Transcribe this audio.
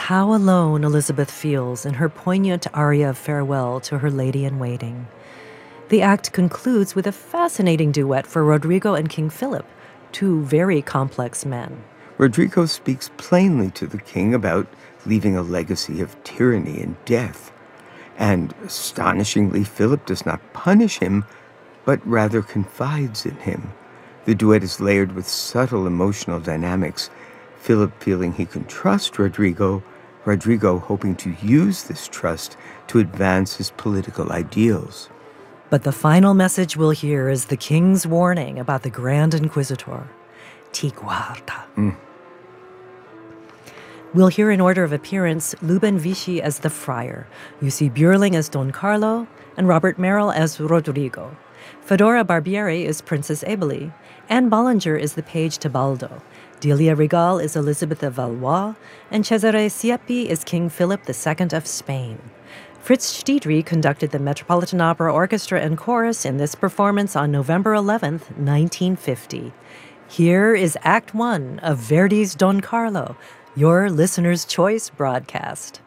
How alone Elizabeth feels in her poignant aria of farewell to her lady-in-waiting. The act concludes with a fascinating duet for Rodrigo and King Philip, two very complex men. Rodrigo speaks plainly to the king about leaving a legacy of tyranny and death. And astonishingly, Philip does not punish him, but rather confides in him. The duet is layered with subtle emotional dynamics, Philip feeling he can trust Rodrigo, Rodrigo hoping to use this trust to advance his political ideals. But the final message we'll hear is the king's warning about the Grand Inquisitor. Ti guarda. We'll hear in order of appearance Luben Vichy as the friar, Jussi Björling as Don Carlo, and Robert Merrill as Rodrigo. Fedora Barbieri is Princess Eboli. Anne Bollinger is the page Tebaldo. Delia Regal is Elizabeth of Valois, and Cesare Siepi is King Philip II of Spain. Fritz Stiedry conducted the Metropolitan Opera Orchestra and Chorus in this performance on November 11th, 1950. Here is Act 1 of Verdi's Don Carlo, your listener's choice broadcast.